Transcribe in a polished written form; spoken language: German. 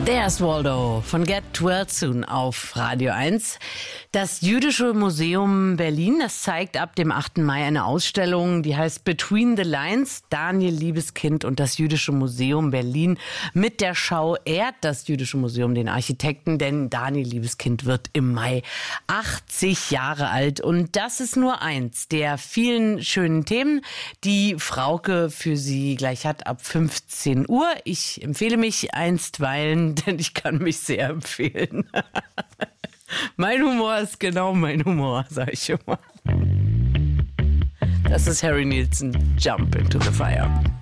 There's Waldo von Get Well Soon auf Radio 1. Das Jüdische Museum Berlin, das zeigt ab dem 8. Mai eine Ausstellung, die heißt Between the Lines, Daniel Liebeskind und das Jüdische Museum Berlin. Mit der Schau ehrt das Jüdische Museum den Architekten, denn Daniel Liebeskind wird im Mai 80 Jahre alt. Und das ist nur eins der vielen schönen Themen, die Frauke für Sie gleich hat ab 15 Uhr. Ich empfehle mich einstweilen, denn ich kann mich sehr empfehlen. Mein Humor ist genau mein Humor, sag ich immer. Das ist Harry Nilsson, Jump into the Fire.